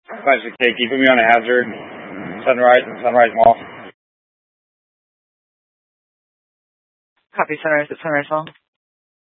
Classic K, keeping me on a hazard. Sunrise and Sunrise Mall. Copy Sunrise at Sunrise Mall.